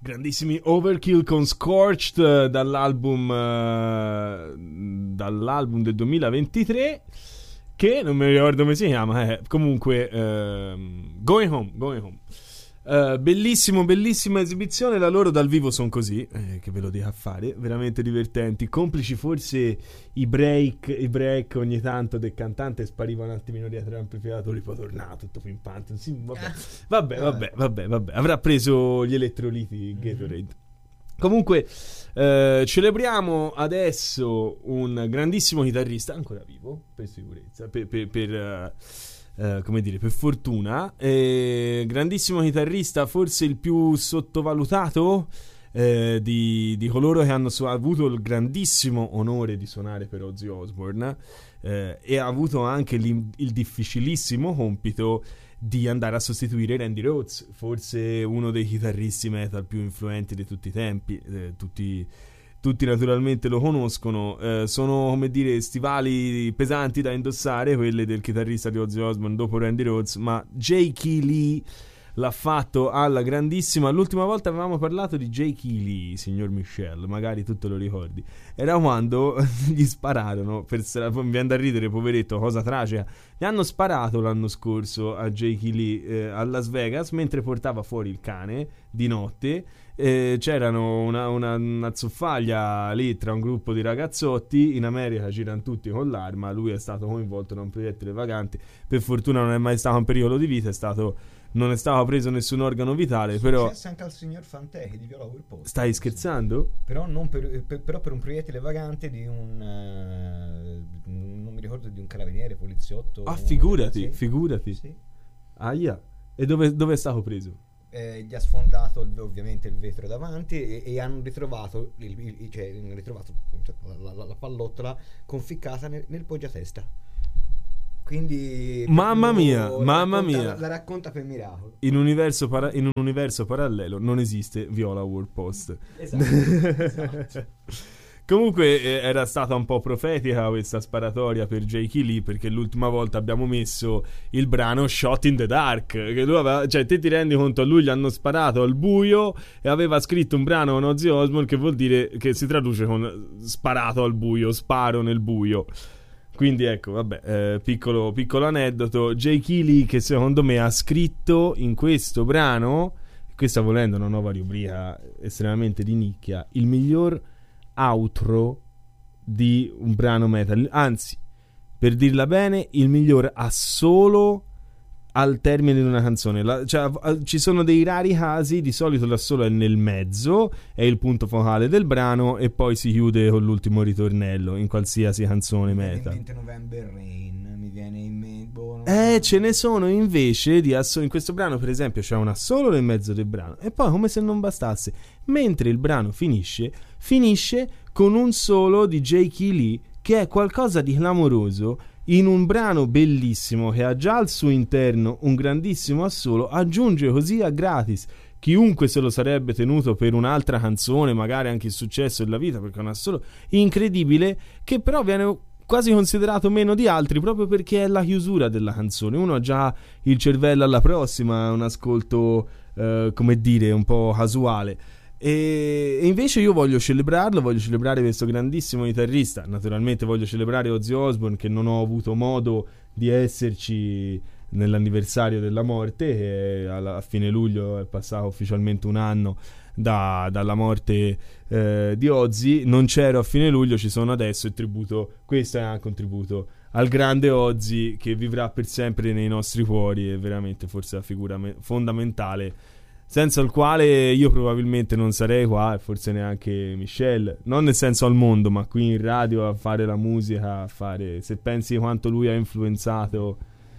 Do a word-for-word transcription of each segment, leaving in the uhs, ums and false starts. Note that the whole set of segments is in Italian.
Grandissimi Overkill con Scorched dall'album uh, dall'album del duemilaventitré, che non mi ricordo come si chiama, eh. comunque uh, Going Home, Going Home. Uh, bellissimo, bellissima esibizione. La loro dal vivo sono così, eh, che ve lo dico a fare, veramente divertenti, complici forse i break i break ogni tanto del cantante spariva un attimino dietro l'amplificatore, poi tornava tutto pimpante. Sì, vabbè. Vabbè, vabbè, vabbè, vabbè, avrà preso gli elettroliti Gatorade. Mm-hmm. Comunque eh, celebriamo adesso un grandissimo chitarrista ancora vivo, per sicurezza, per, per, per uh, Uh, come dire, per fortuna, eh, grandissimo chitarrista, forse il più sottovalutato eh, di, di coloro che hanno su- avuto il grandissimo onore di suonare per Ozzy Osbourne, eh, e ha avuto anche il difficilissimo compito di andare a sostituire Randy Rhoads, forse uno dei chitarristi metal più influenti di tutti i tempi. eh, tutti Tutti naturalmente lo conoscono, eh, sono, come dire, stivali pesanti da indossare, quelli del chitarrista di Ozzy Osbourne dopo Randy Rhoads, ma J K. Lee l'ha fatto alla grandissima. L'ultima volta avevamo parlato di J K. Lee, signor Michel, magari tu te lo ricordi, era quando gli spararono, per stra- mi viene da ridere, poveretto, cosa tragica, gli hanno sparato l'anno scorso a J K. Lee eh, a Las Vegas mentre portava fuori il cane di notte. Eh, c'erano una, una, una zuffaglia lì tra un gruppo di ragazzotti. In America girano tutti con l'arma, lui è stato coinvolto da un proiettile vagante, per fortuna non è mai stato in pericolo di vita, è stato, non è stato preso nessun organo vitale. Però successo anche al signor Fantechi di Viola Post. Stai scherzando? Però, non per, per, però per un proiettile vagante di un uh, non mi ricordo, di un carabiniere, poliziotto. Ah, figurati, sì. figurati sì. Aia. E dove, dove è stato preso? Eh, gli ha sfondato il, ovviamente il vetro davanti e, e hanno ritrovato, il, il, cioè, hanno ritrovato cioè, la, la, la pallottola conficcata nel, nel poggiatesta. Quindi mamma mia, la mamma racconta, mia, la, la racconta per miracolo. In, universo para- in un universo parallelo non esiste Viola War Post. Esatto, esatto. Comunque eh, era stata un po' profetica questa sparatoria per J K. Lee, perché l'ultima volta abbiamo messo il brano Shot in the Dark, che lui aveva, cioè te ti rendi conto, a lui gli hanno sparato al buio e aveva scritto un brano con Ozzy Osbourne che vuol dire, che si traduce con sparato al buio, sparo nel buio. Quindi ecco, vabbè, eh, piccolo, piccolo aneddoto. J K. Lee, che secondo me ha scritto in questo brano, questa volendo una nuova rubrica estremamente di nicchia, il miglior outro di un brano metal, anzi, per dirla bene, il miglior assolo al termine di una canzone. La, cioè, ci sono dei rari casi, di solito l'assolo è nel mezzo, è il punto focale del brano e poi si chiude con l'ultimo ritornello in qualsiasi canzone metal. Mi viene in mente November Rain, mi viene in mente boh, eh ce ne sono invece di assolo. In questo brano per esempio c'è un assolo nel mezzo del brano e poi, come se non bastasse, mentre il brano finisce finisce con un solo di J K. Lee che è qualcosa di clamoroso. In un brano bellissimo che ha già al suo interno un grandissimo assolo, aggiunge così a gratis. Chiunque se lo sarebbe tenuto per un'altra canzone, magari anche il successo della vita, perché è un assolo incredibile, che però viene quasi considerato meno di altri proprio perché è la chiusura della canzone. Uno ha già il cervello alla prossima, un ascolto eh, come dire un po' casuale. E invece io voglio celebrarlo, voglio celebrare questo grandissimo chitarrista. Naturalmente voglio celebrare Ozzy Osbourne, che non ho avuto modo di esserci nell'anniversario della morte, che a fine luglio è passato ufficialmente un anno da, dalla morte eh, di Ozzy. Non c'ero a fine luglio, ci sono adesso. Il tributo, questo è anche un tributo al grande Ozzy, che vivrà per sempre nei nostri cuori, è veramente forse la figura me- fondamentale, senza il quale io probabilmente non sarei qua, e forse neanche Michel, non nel senso al mondo, ma qui in radio a fare la musica, a fare, se pensi quanto lui ha influenzato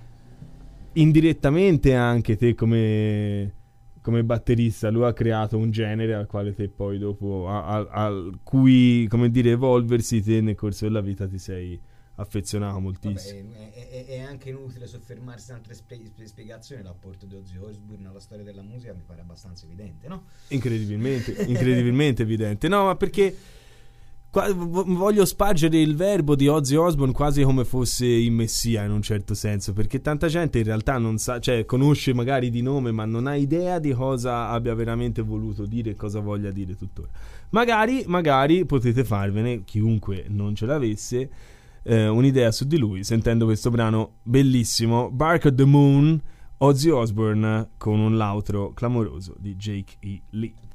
indirettamente anche te come, come batterista. Lui ha creato un genere al quale te poi dopo a, a, al cui, come dire, evolversi te nel corso della vita ti sei affezionato moltissimo. Vabbè, è, è, è anche inutile soffermarsi in altre spie- spiegazioni. L'apporto di Ozzy Osbourne alla storia della musica mi pare abbastanza evidente, no? Incredibilmente, incredibilmente evidente. No, ma perché qua, voglio spargere il verbo di Ozzy Osbourne quasi come fosse il messia in un certo senso, perché tanta gente in realtà non sa, cioè conosce magari di nome ma non ha idea di cosa abbia veramente voluto dire e cosa voglia dire tuttora. Magari, magari potete farvene, chiunque non ce l'avesse, eh, un'idea su di lui sentendo questo brano bellissimo, Bark at the Moon, Ozzy Osbourne con un lautro clamoroso di Jake E. Lee.